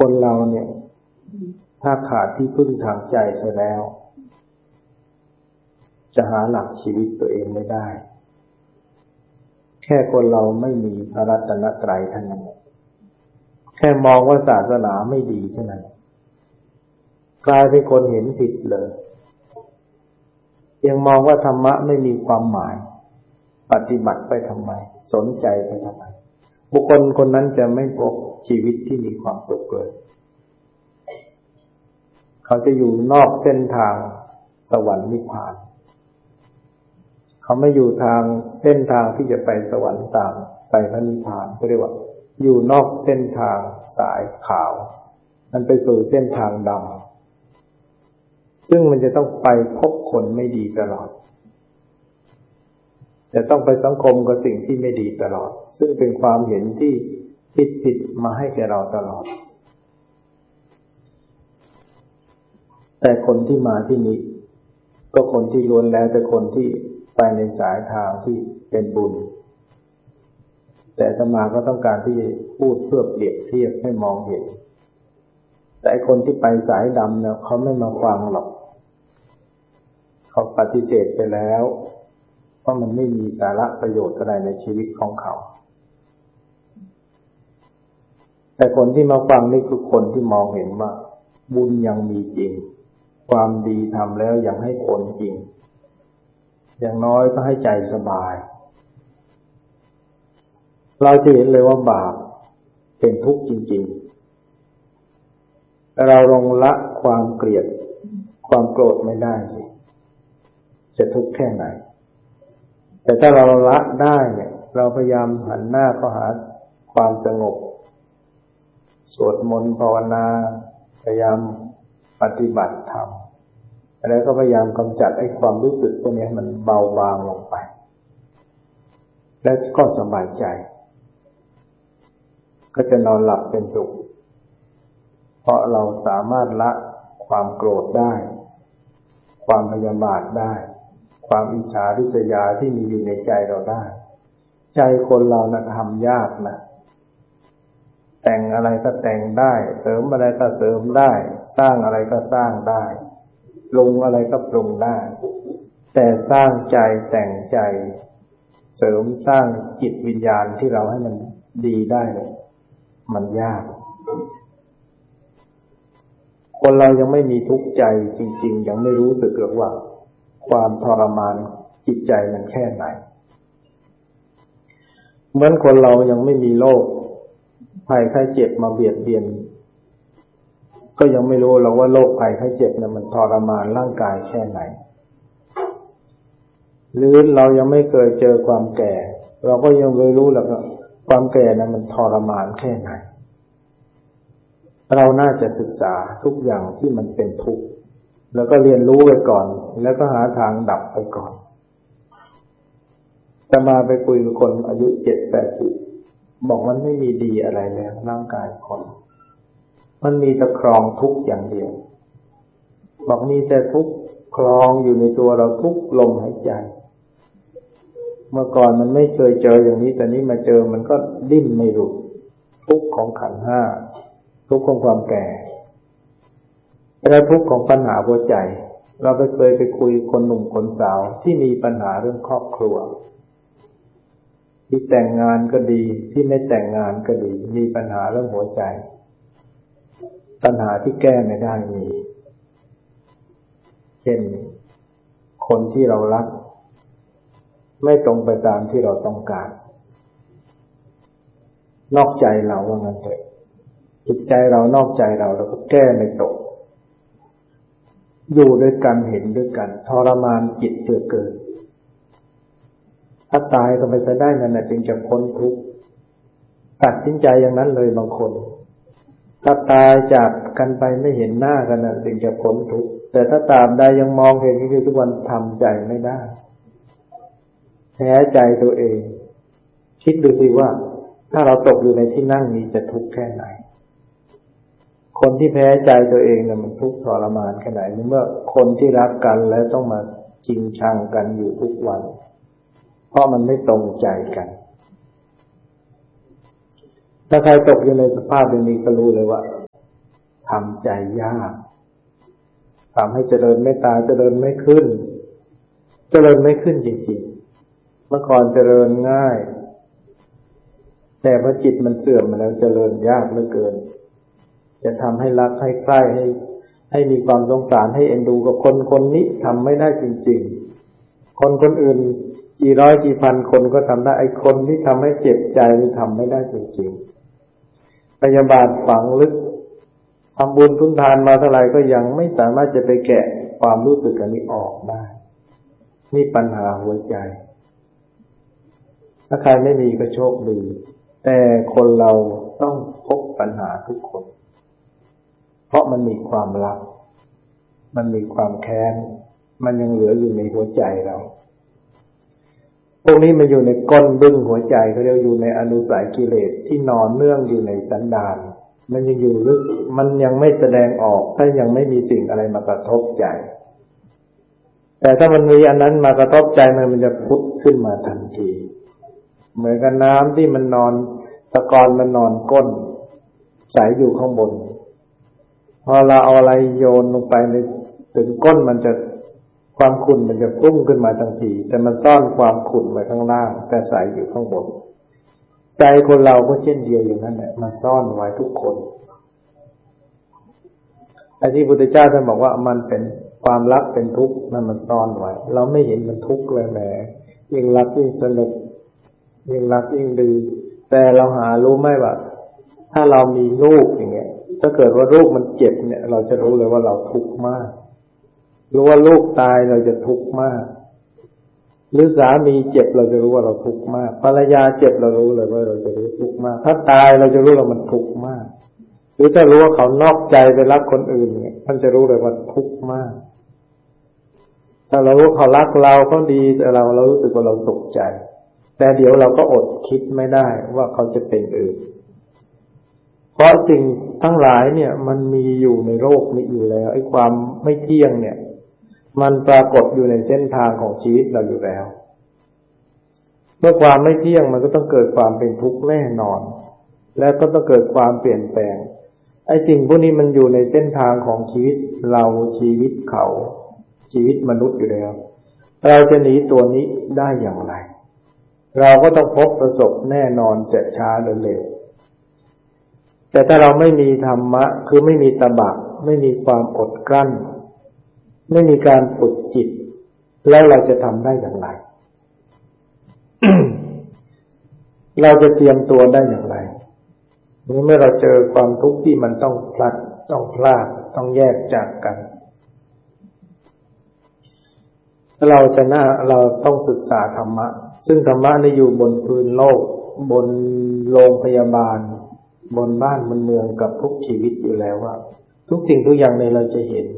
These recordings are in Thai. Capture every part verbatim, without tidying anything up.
คนเราเนี่ยถ้าขาดที่พึ่งทางใจเสียแล้วจะหาหลักชีวิตตัวเองไม่ได้แค่คนเราไม่มีพระรัตนตรัยเท่านั้นแค่มองว่าศาสนาไม่ดีเท่านั้นกลายเป็นคนเห็นผิดเลยยังมองว่าธรรมะไม่มีความหมายปฏิบัติไปทำไมสนใจไปทำไมบุคคลคนนั้นจะไม่พบชีวิตที่มีความสุขเลยเขาจะอยู่นอกเส้นทางสวรรค์นิพพานเขาไม่อยู่ทางเส้นทางที่จะไปสวรรค์ตามไปพระนิพพานก็เรียกว่าอยู่นอกเส้นทางสายขาวมันไปสู่เส้นทางดำซึ่งมันจะต้องไปพบคนไม่ดีตลอดจะต้องไปสังคมกับสิ่งที่ไม่ดีตลอดซึ่งเป็นความเห็นที่ผิดๆมาให้แก่เราตลอดแต่คนที่มาที่นี้ก็คนที่ล้วนแล้วแต่คนที่ไปในสายทางที่เป็นบุญแต่อาตมาก็ต้องการที่จะพูดเพื่อเปรียบเทียบให้มองเห็นแต่คนที่ไปสายดำเนี่ยเขาไม่มาฟังหรอกเขาปฏิเสธไปแล้วเพราะมันไม่มีสาระประโยชน์อะไรในชีวิตของเขาแต่คนที่มาฟังนี่คือคนที่มองเห็นว่าบุญยังมีจริงความดีทำแล้วยังให้ผลจริงอย่างน้อยก็ให้ใจสบายเราจะเห็นเลยว่าบาปเป็นทุกข์จริงๆเราลงละความเกลียดความโกรธไม่ได้สิจะทุกข์แค่ไหนแต่ถ้าเราละได้เนี่ยเราพยายามหันหน้าเข้าหาความสงบสวดมนต์ภาวนาพยายามปฏิบัติธรรมแล้วก็พยายามกำจัดไอ้ความรู้สึกพวกนี้มันเบาบางลงไปแล้วก็สบายใจก็จะนอนหลับเป็นสุขเพราะเราสามารถละความโกรธได้ความพยาบาทได้ความอิจฉาริษยาที่มีอยู่ในใจเราได้ใจคนเรานะทำยากนะแต่งอะไรก็แต่งได้เสริมอะไรก็เสริมได้สร้างอะไรก็สร้างได้ปรุงอะไรก็ปรุงได้แต่สร้างใจแต่งใจเสริมสร้างจิตวิญญาณที่เราให้มันดีได้เนี่ยมันยากคนเรายังไม่มีทุกข์ใจจริงๆยังไม่รู้สึกหรอกว่าความทรมานจิตใจมันแค่ไหนเหมือนคนเรายังไม่มีโรคภัยไข้เจ็บมาเบียดเบียนก็ยังไม่รู้หรอกว่าโรคภัยไข้เจ็บเนี่ยมันทรมานร่างกายแค่ไหนหรือเรายังไม่เคยเจอความแก่เราก็ยังไม่รู้หรอกว่าความแก่นั้นมันทรมานแค่ไหนเราน่าจะศึกษาทุกอย่างที่มันเป็นทุกข์แล้วก็เรียนรู้ไปก่อนแล้วก็หาทางดับไปก่อนจะมาไปคุยกับคนอายุเจ็ดแปดสิบบอกมันไม่มีดีอะไรแล้วร่างกายคนมันมีแต่ครองทุกข์อย่างเดียวบอกมีแต่ทุกข์ครองอยู่ในตัวเราทุกลมหายใจเมื่อก่อนมันไม่เคยเจออย่างนี้แต่นี้มาเจอมันก็ดิ้นไม่หลุดทุกข์ของขันธ์ห้าทุกข์ของความแก่และทุกข์ของปัญหาหัวใจเราไปเคยไปคุยคนหนุ่มคนสาวที่มีปัญหาเรื่องครอบครัวที่แต่งงานก็ดีที่ไม่แต่งงานก็ดีมีปัญหาเรื่องหัวใจปัญหาที่แก้ไม่ได้มีเช่นคนที่เรารักไม่ตรงไปตามที่เราต้องการนอกใจเราว่างั้นเถอะจิตใจเรานอกใจเราเราก็แก้ไม่ตกอยู่ด้วยกันเห็นด้วยกันทรมานจิตเหลือเกินถ้าตายก็ไปซะได้นั่นแหละจึงจะพ้นทุกข์ตัดสินใจอย่างนั้นเลยบางคนถ้าตายจากกันไปไม่เห็นหน้ากันนั่นจึงจะพ้นทุกข์แต่ถ้าตามใดยังมองเห็นอยู่ทุกวันทำใจไม่ได้แพ้ใจตัวเองคิดดูสิว่าถ้าเราตกอยู่ในที่นั่งนี้จะทุกข์แค่ไหนคนที่แพ้ใจตัวเองเนี่ยมันทุกข์ทรมานแค่ไหนเมื่อคนที่รักกันแล้วต้องมาชิงชังกันอยู่ทุกวันเพราะมันไม่ตรงใจกันถ้าใครตกอยู่ในสภาพอย่างนี้ก็รู้เลยว่าทำใจยากทำให้เจริญเมตตาเจริญไม่ขึ้นเจริญไม่ขึ้นจริงๆเมื่อก่อนเจริญง่ายแต่พอจิตมันเสื่อมมาแล้วเจริญยากเหลือเกินจะทำให้รักให้ใคร่ให้ให้มีความสงสารให้เอ็นดูกับคนคนนี้ทำไม่ได้จริงๆคนคนอื่นกี่ร้อยกี่พันคนก็ทำได้ไอ้คนที่ทำให้เจ็บใจนี่ทำไม่ได้จริงๆพยาบาทฝังลึกทำบุญทุนทานมาเท่าไหร่ก็ยังไม่สามารถจะไปแกะความรู้สึกอันนี้ออกได้นี่ปัญหาหัวใจถ้าใครไม่มีก็โชคดีแต่คนเราต้องพบปัญหาทุกคนเพราะมันมีความรักมันมีความแค้นมันยังเหลืออยู่ในหัวใจเราพวกนี้มันอยู่ในก้นบึ้งหัวใจเขาเรียกอยู่ในอนุสัยกิเลสที่นอนเนื่องอยู่ในสันดานมันยังอยู่ลึกมันยังไม่แสดงออกถ้ายังไม่มีสิ่งอะไรมากระทบใจแต่ถ้ามันมีอันนั้นมากระทบใจมันมันจะพุทขึ้นมาทันทีเหมือนกับน้ำที่มันนอนตะกอนมันนอนก้นใสอยู่ข้างบนพอเราเอาอะไรโยนลงไปในถึงก้นมันจะความขุ่นมันจะพุ่งขึ้นมาทันทีแต่มันซ่อนความขุ่นไว้ข้างล่างแต่ใสอยู่ข้างบนใจคนเราก็เช่นเดียวอย่างนั้นแหละมันซ่อนไว้ทุกคนไอ้ที่พุทธเจ้าท่านบอกว่ามันเป็นความรักเป็นทุกข์นั่นมันซ่อนไว้เราไม่เห็นมันทุกข์เลยแหมยิ่งรักยิ่งสนุกยิ่งรักยิ่งดีแต่เราหารู้ไหมว่าถ้าเรามีลูกอย่างเงี้ยถ้าเกิดว่าลูกมันเจ็บเนี่ยเราจะรู้เลยว่าเราทุกข์มากรู้ว่าลูกตายเราจะทุกข์มากหรือสามีเจ็บเราจะรู้ว่าเราทุกข์มากภรรยาเจ็บเรารู้เลยว่าเราจะรู้ทุกข์มากถ้าตายเราจะรู้ว่ามันทุกข์มากหรือถ้ารู้ว่าเขานอกใจไปรักคนอื่นเนี่ยมันจะรู้เลยว่าทุกข์มากถ้าเรารู้เขารักเราเขาดีแต่เราเรารู้สึกว่าเราสุขใจแต่เดี๋ยวเราก็อดคิดไม่ได้ว่าเขาจะเป็นอื่นเพราะสิ่งทั้งหลายเนี่ยมันมีอยู่ในโลกนี้อยู่แล้วไอ้ความไม่เที่ยงเนี่ยมันปรากฏอยู่ในเส้นทางของชีวิตเราอยู่แล้วเมื่อความไม่เที่ยงมันก็ต้องเกิดความเป็นทุกข์แน่นอนแล้วก็ต้องเกิดความเปลี่ยนแปลงไอ้สิ่งพวกนี้มันอยู่ในเส้นทางของชีวิตเราชีวิตเขาชีวิตมนุษย์อยู่แล้วเราจะหนีตัวนี้ได้อย่างไรเราก็ต้องพบประสบแน่นอนจะช้าหรือเร็วแต่ถ้าเราไม่มีธรรมะคือไม่มีตบะไม่มีความอดกลั้นไม่มีการฝึกจิตแล้วเราจะทำได้อย่างไร เราจะเตรียมตัวได้อย่างไรเมื่อเราเจอความทุกข์ที่มันต้องพลัดต้องพลาดต้องแยกจากกันเราจะน่าเราต้องศึกษาธรรมะซึ่งธรรมะนี่อยู่บนพื้นโลกบนโรงพยาบาลบนบ้านบนเมืองกับทุกชีวิตอยู่แล้วว่าทุกสิ่งทุกอย่างในเราจะเห็น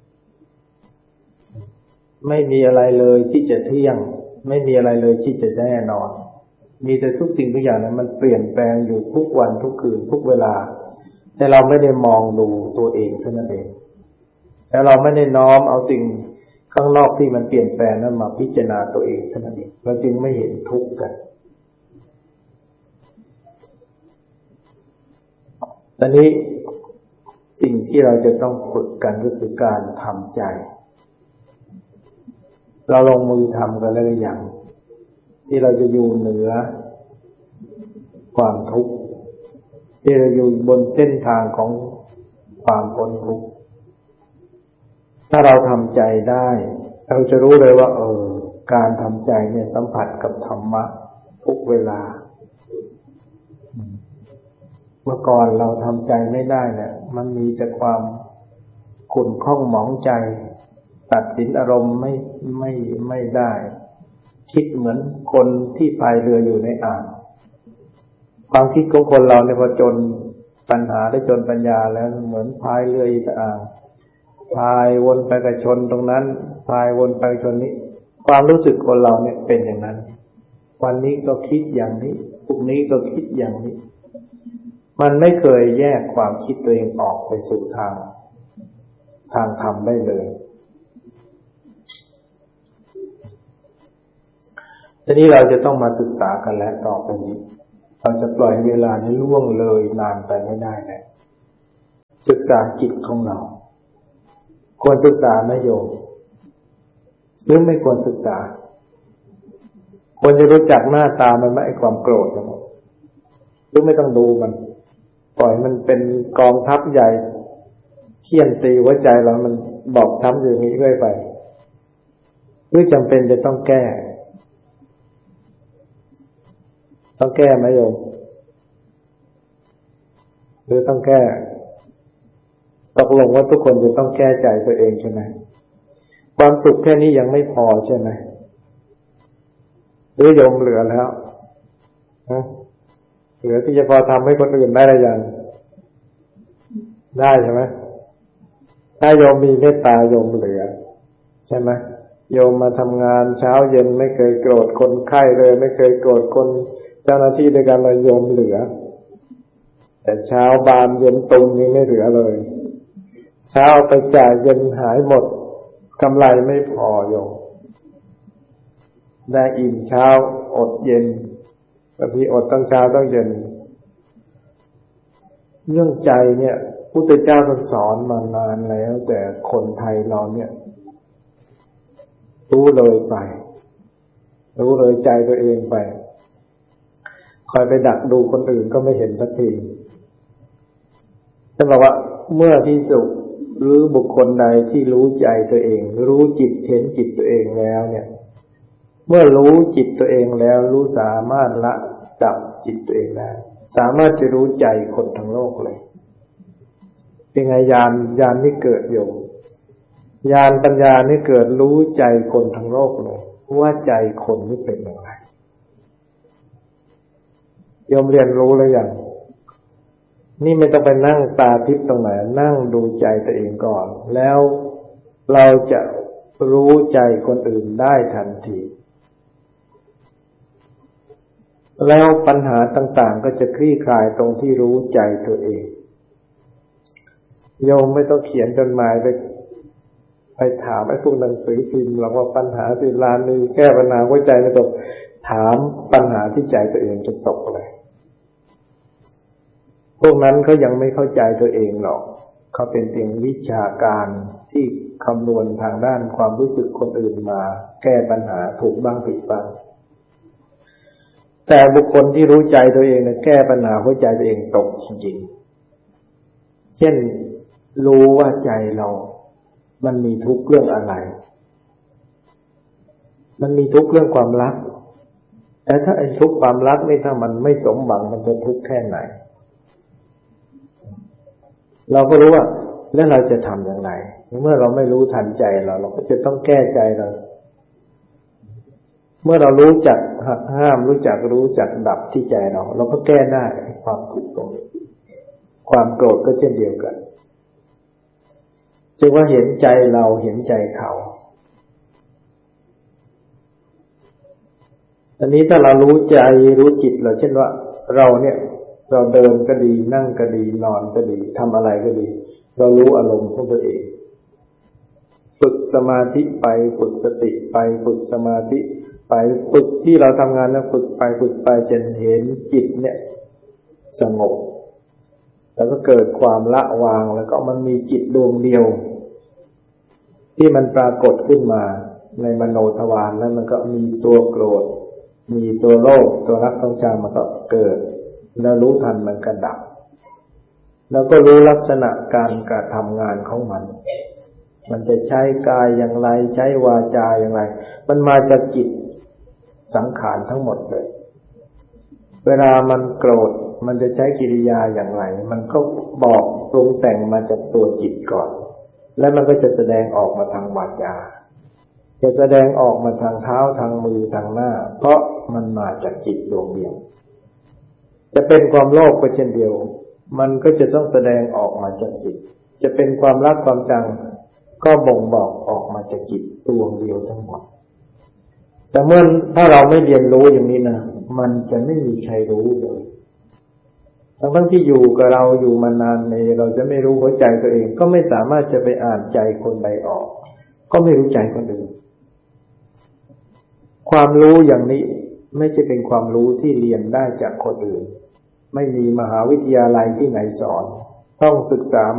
ไม่มีอะไรเลยที่จะเที่ยงไม่มีอะไรเลยที่จะแน่นอนมีแต่ทุกสิ่งทุกอย่างนั้นมันเปลี่ยนแปลงอยู่ทุกวันทุกคืนทุกเวลาแต่เราไม่ได้มองดูตัวเองเท่านั้นเองแล้วเราไม่ได้น้อมเอาสิ่งข้างนอกที่มันเปลี่ยนแปลงนั้นมาพิจารณาตัวเองเท่านั้นเองเราจึงไม่เห็นทุกข์กันตอนนี้สิ่งที่เราจะต้องฝึกกันก็คือการทำใจเราลงมือทำกันแล้วหรือยังที่เราจะอยู่เหนือความทุกข์ที่เราอยู่บนเส้นทางของความพ้นทุกข์ถ้าเราทำใจได้เราจะรู้เลยว่าเออการทำใจเนี่ยสัมผัสกับธรรมะทุกเวลาเมื่อก่อนเราทำใจไม่ได้เนี่ยมันมีแต่ความขุ่นข้องหมองใจตัดสินอารมณ์ไม่ไม่ไม่ได้คิดเหมือนคนที่พายเรืออยู่ในอ่างความคิดของคนเราเนี่ยพอจนปัญหาได้จนปัญญาแล้วเหมือนพายเรืออยู่ในอ่างพายวนไปกับชนตรงนั้นพายวนไปชนนี้ความรู้สึกคนเราเนี่ยเป็นอย่างนั้นวันนี้ก็คิดอย่างนี้พรุ่งนี้ก็คิดอย่างนี้มันไม่เคยแยกความคิดตัวเองออกไปสู่ทางทางธรรมได้เลยทีนี้เราจะต้องมาศึกษากันแล้วต่อไปนี้เราจะปล่อยเวลานี้ล่วงเลยนานไปไม่ได้แล้วศึกษาจิตของเราควรศึกษาไหมโยมหรือไม่ควรศึกษาควรจะรู้จักหน้าตามันไหมไอ้ความโกรธมันหรือไม่ต้องดูมันปล่อยมันเป็นกองทัพใหญ่เคี่ยนตีหัวใจเรามันบอกช้ำอยู่อย่างนี้เรื่อยไปหรือจำเป็นจะต้องแก้ต้องแก้ไหมโยมหรือต้องแก้ตกลงว่าทุกคนจะต้องแก้ใจตัวเองใช่ไหมความสุขแค่นี้ยังไม่พอใช่ไหมหรือโยมเหลือแล้วฮะเหลือที่จะพอทำให้คนอื่นได้หรือยังได้ใช่ไหมถ้าโยมมีเมตตาโยมเหลือใช่ไหมโยมมาทำงานเช้าเย็นไม่เคยโกรธคนไข้เลยไม่เคยโกรธคนเจ้าหน้าที่ด้วยกันเลยโยมเหลือแต่เช้าบานเย็นตุงนี่ไม่เหลือเลยเช้าไปจ่ายเย็นหายหมดกำไรไม่พอโยมได้อิ่มเช้าอดเย็นบางทีอดตั้งเช้าตั้งเย็นเรื่องใจเนี่ยพุทธเจ้าท่านสอนมานานแล้วแต่คนไทยเราเนี่ยรู้เลยไปรู้เลยใจตัวเองไปคอยไปดักดูคนอื่นก็ไม่เห็นสักทีท่านบอกว่าเมื่อที่สุดหรือบุคคลใดที่รู้ใจตัวเองรู้จิตเห็นจิตตัวเองแล้วเนี่ยเมื่อรู้จิตตัวเองแล้วรู้สามารถละดับจิตตัวเองได้สามารถจะรู้ใจคนทั้งโลกเลยเป็นไงญาณญาณนี่เกิดอยู่ญาณปัญญานี่เกิดรู้ใจคนทั้งโลกเลยว่าใจคนนี่เป็นอย่างไรโยมเรียนรู้แล้วยังนี่ไม่ต้องไปนั่งตาทิพย์ตรงไหนนั่งดูใจตัวเองก่อนแล้วเราจะรู้ใจคนอื่นได้ทันทีแล้วปัญหาต่างๆก็จะคลี่คลายตรงที่รู้ใจตัวเองโยมไม่ต้องเขียนจดหมายไปไปถามไอ้พวกหนังสือพิมพ์หรอกว่าปัญหาที่ร้านนี้แก้ปัญหาหัวใจไม่ตกถามปัญหาที่ใจตัวเองจะตกเลยพวกนั้นเขายังไม่เข้าใจตัวเองหรอกเขาเป็นเพียงวิชาการที่คำนวณทางด้านความรู้สึกคนอื่นมาแก้ปัญหาถูกบ้างผิดบ้างแต่บุคคลที่รู้ใจตัวเองเนี่ยแก้ปัญหาหัวใจตัวเองตกจริงๆเช่นรู้ว่าใจเรามันมีทุกข์เรื่องอะไรมันมีทุกข์เรื่องความรักแต่ถ้าไอ้ทุกข์ความรักนี่ถ้ามันไม่สมหวังมันจะทุกข์แค่ไหนเราก็รู้ว่าแล้วเราจะทำอย่างไรเมื่อเราไม่รู้ทันใจเราเราก็จะต้องแก้ใจเราเมื่อเรารู้จักหักห้ามรู้จักรู้จักดับที่ใจเราเราก็แก้ได้ความทุกข์ตรงนี้ความโกรธก็เช่นเดียวกันจึงว่าเห็นใจเราเห็นใจเขาอันนี้ถ้าเรารู้ใจรู้จิตเราเช่นว่าเราเนี่ยเราเดินก็ดีนั่งก็ดีนอนก็ดีทำอะไรก็ดีเรารู้อารมณ์ของตัวเองฝึกสมาธิไปฝึกสติไปฝึกสมาธิไปฝึกที่เราทำงานแล้วฝึกไปฝึกไปจนเห็นจิตเนี่ยสงบแล้วก็เกิดความละวางแล้วก็มันมีจิตดวงเดียวที่มันปรากฏขึ้นมาในมโนทวารแล้วมันก็มีตัวโกรธมีตัวโลภตัวรักต้องชังมันก็เกิดแล้วรู้ทันมันก็ดับแล้วก็รู้ลักษณะการกระทำงานของมันมันจะใช้กายอย่างไรใช้วาจาอย่างไรมันมาจากจิตสังขารทั้งหมดเลยเวลามันโกรธมันจะใช้กิริยาอย่างไรมันก็บอกปรุงแต่งมาจากตัวจิตก่อนแล้วมันก็จะแสดงออกมาทางวาจาจะแสดงออกมาทางเท้าทางมือทางหน้าเพราะมันมาจากจิตดวงเดียวจะเป็นความโลภก็เช่นเดียวมันก็จะต้องแสดงออกมาจากจิตจะเป็นความรักความชังก็บ่งบอกออกมาจากจิตดวงเดียวทั้งหมดแต่เมื่อถ้าเราไม่เรียนรู้อย่างนี้นะมันจะไม่มีใครรู้เลยทั้งทั้งที่อยู่กับเราอยู่มานานในเราจะไม่รู้หัวใจตัวเองก็ไม่สามารถจะไปอ่านใจคนใดออกก็ไม่รู้ใจคนอื่นความรู้อย่างนี้ไม่ใช่เป็นความรู้ที่เรียนได้จากคนอื่นไม่มีมหาวิทยาลัยที่ไหนสอนต้องศึกษา